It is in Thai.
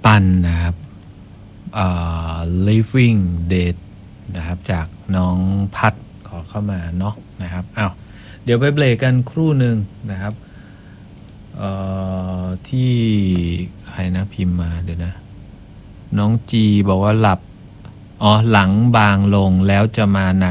ปันนะครับliving dead นะครับจากน้องพัดขอเข้ามาเนาะนะครับเดี๋ยวไปเบรกกันครู่หนึ่งนะครับที่ใครนะพิมพ์มาเดี๋ยวนะน้องจีบอกว่าหลับหลังบางลงแล้วจะมานา